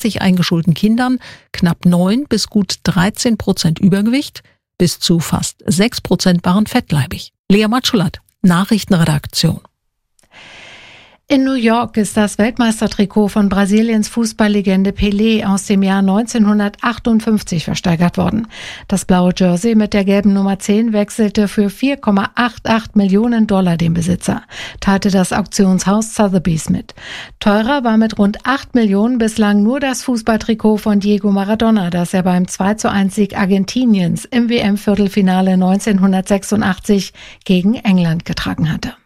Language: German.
eingeschulten Kindern knapp 9 bis gut 13% Übergewicht, bis zu fast 6% waren fettleibig. Lea Matschulat, Nachrichtenredaktion. In New York ist das Weltmeistertrikot von Brasiliens Fußballlegende Pelé aus dem Jahr 1958 versteigert worden. Das blaue Jersey mit der gelben Nummer 10 wechselte für $4,88 Millionen dem Besitzer, teilte das Auktionshaus Sotheby's mit. Teurer war mit rund 8 Millionen bislang nur das Fußballtrikot von Diego Maradona, das er beim 2:1-Sieg Argentiniens im WM-Viertelfinale 1986 gegen England getragen hatte.